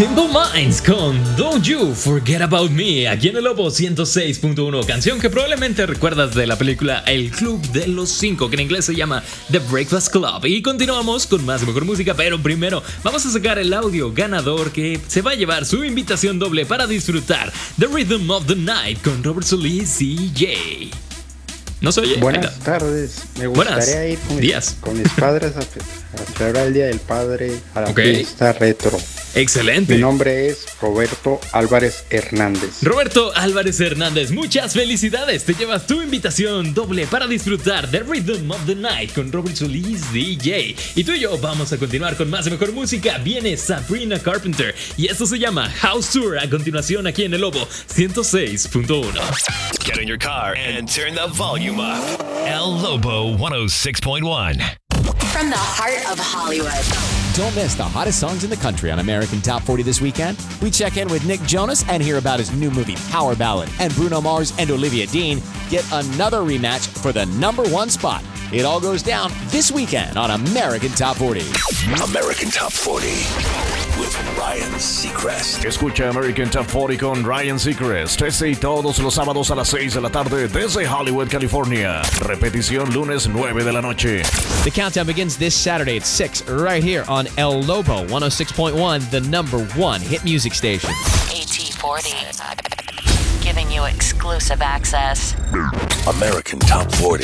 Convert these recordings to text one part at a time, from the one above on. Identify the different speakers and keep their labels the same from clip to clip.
Speaker 1: Simple Minds con Don't You Forget About Me, aquí en el Lobo 106.1, canción que probablemente recuerdas de la película El Club de los Cinco, que en inglés se llama The Breakfast Club. Y continuamos con más y mejor música, pero primero vamos a sacar el audio ganador que se va a llevar su invitación doble para disfrutar The Rhythm of the Night con Robert Solís y Jay. ¿No se oye?
Speaker 2: Buenas tardes. Me gustaría ir con mis padres a celebrar el Día del Padre a la fiesta retro.
Speaker 1: Excelente.
Speaker 2: Mi nombre es Roberto Álvarez Hernández.
Speaker 1: Roberto Álvarez Hernández, muchas felicidades. Te llevas tu invitación doble para disfrutar The Rhythm of the Night con Robert Solís DJ. Y tú y yo vamos a continuar con más y mejor música. Viene Sabrina Carpenter y esto se llama House Tour. A continuación aquí en el Lobo 106.1.
Speaker 3: Get in your car and turn the volume up. El Lobo 106.1.
Speaker 4: From the heart of Hollywood.
Speaker 5: Don't miss the hottest songs in the country on American Top 40 this weekend. We check in with Nick Jonas and hear about his new movie, Power Ballad. And Bruno Mars and Olivia Dean get another rematch for the #1 spot. It all goes down this weekend on American Top 40.
Speaker 3: American Top 40 with Ryan Seacrest.
Speaker 6: Escucha American Top 40 con Ryan Seacrest. Y todos los sábados a las 6 de la tarde desde Hollywood, California. Repetición lunes 9 de la noche.
Speaker 7: The countdown begins this Saturday at 6 right here on El Lobo 106.1, the #1 hit music station.
Speaker 4: AT40, giving you exclusive access.
Speaker 3: American Top 40.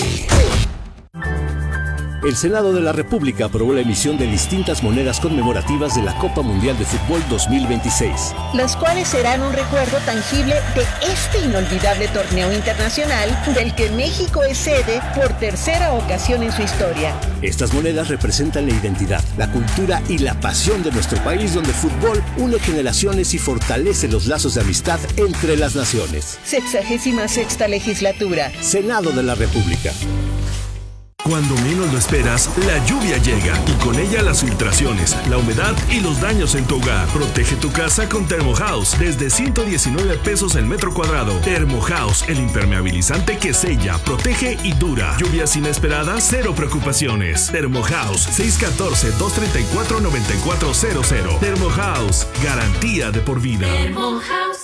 Speaker 8: El Senado de la República aprobó la emisión de distintas monedas conmemorativas de la Copa Mundial de Fútbol 2026.
Speaker 9: Las cuales serán un recuerdo tangible de este inolvidable torneo internacional del que México es sede por tercera ocasión en su historia.
Speaker 8: Estas monedas representan la identidad, la cultura y la pasión de nuestro país, donde el fútbol une generaciones y fortalece los lazos de amistad entre las naciones.
Speaker 9: 66ª legislatura.
Speaker 8: Senado de la República.
Speaker 10: Cuando menos lo esperas, la lluvia llega y con ella las filtraciones, la humedad y los daños en tu hogar. Protege tu casa con Thermohouse desde 119 pesos el metro cuadrado. Thermohouse, el impermeabilizante que sella, protege y dura. Lluvias inesperadas, cero preocupaciones. Thermohouse, 614-234-9400. Thermohouse, garantía de por vida.
Speaker 11: Thermohouse.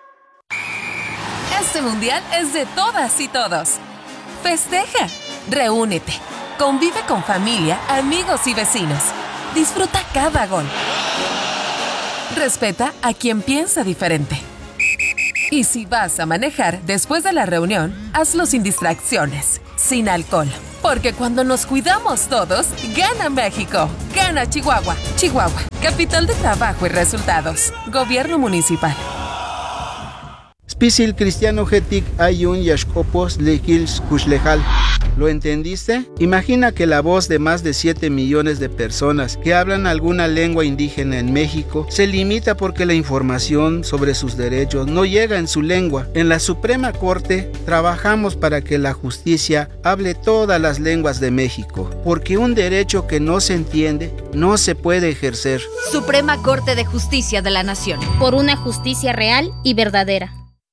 Speaker 11: Este mundial es de todas y todos. Festeja. Reúnete, convive con familia, amigos y vecinos. Disfruta cada gol. Respeta a quien piensa diferente. Y si vas a manejar después de la reunión, hazlo sin distracciones, sin alcohol. Porque cuando nos cuidamos todos, gana México, gana Chihuahua. Chihuahua, capital de trabajo y resultados. Gobierno municipal.
Speaker 12: Spisil Cristiano Getik Ayun Yashkopos Lekils Kushlejal. ¿Lo entendiste? Imagina que la voz de más de 7 millones de personas que hablan alguna lengua indígena en México se limita porque la información sobre sus derechos no llega en su lengua. En la Suprema Corte trabajamos para que la justicia hable todas las lenguas de México, porque un derecho que no se entiende no se puede ejercer.
Speaker 13: Suprema Corte de Justicia de la Nación.
Speaker 14: Por una justicia real y verdadera.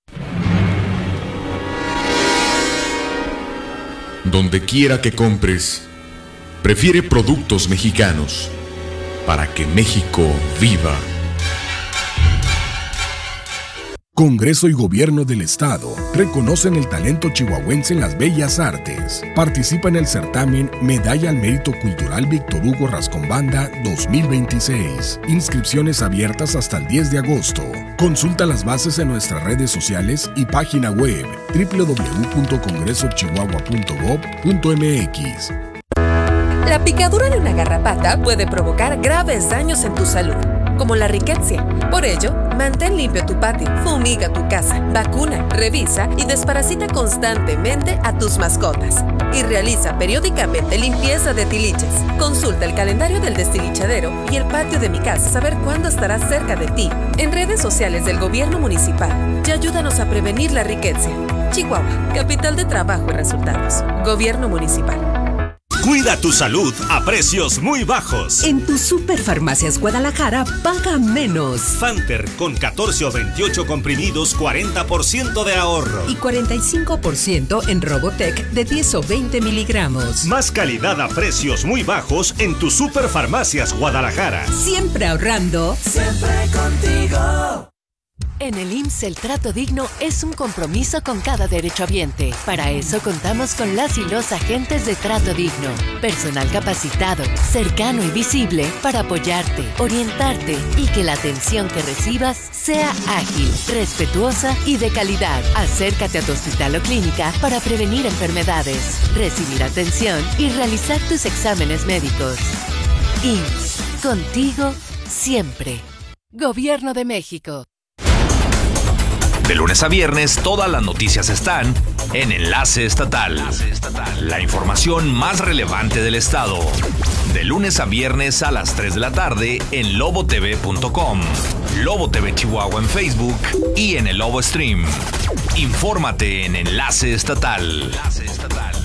Speaker 15: Donde quiera que compres, prefiere productos mexicanos para que México viva.
Speaker 16: Congreso y Gobierno del Estado reconocen el talento chihuahuense en las bellas artes. Participa en el certamen Medalla al Mérito Cultural Víctor Hugo Rascón-Banda 2026. Inscripciones abiertas hasta el 10 de agosto. Consulta las bases en nuestras redes sociales y página web www.congresochihuahua.gov.mx.
Speaker 11: La picadura de una garrapata puede provocar graves daños en tu salud, como la riqueza. Por ello, mantén limpio tu patio, fumiga tu casa, vacuna, revisa y desparasita constantemente a tus mascotas. Y realiza periódicamente limpieza de tiliches. Consulta el calendario del destilichadero y el patio de mi casa a saber cuándo estará cerca de ti. En redes sociales del Gobierno Municipal y ayúdanos a prevenir la riqueza. Chihuahua, capital de trabajo y resultados. Gobierno Municipal.
Speaker 17: Cuida tu salud a precios muy bajos.
Speaker 18: En tu Superfarmacias Guadalajara paga menos.
Speaker 17: Fanter con 14 o 28 comprimidos, 40% de ahorro.
Speaker 18: Y 45% en Robotec de 10 o 20 miligramos.
Speaker 17: Más calidad a precios muy bajos en tu Superfarmacias Guadalajara.
Speaker 18: Siempre ahorrando.
Speaker 19: Siempre contigo.
Speaker 20: En el IMSS el trato digno es un compromiso con cada derechohabiente. Para eso contamos con las y los agentes de trato digno. Personal capacitado, cercano y visible para apoyarte, orientarte y que la atención que recibas sea ágil, respetuosa y de calidad. Acércate a tu hospital o clínica para prevenir enfermedades, recibir atención y realizar tus exámenes médicos. IMSS, contigo siempre. Gobierno de México.
Speaker 3: De lunes a viernes, todas las noticias están en Enlace Estatal. La información más relevante del estado. De lunes a viernes a las 3 de la tarde en lobotv.com, Lobo TV Chihuahua en Facebook y en el Lobo Stream. Infórmate en Enlace Estatal.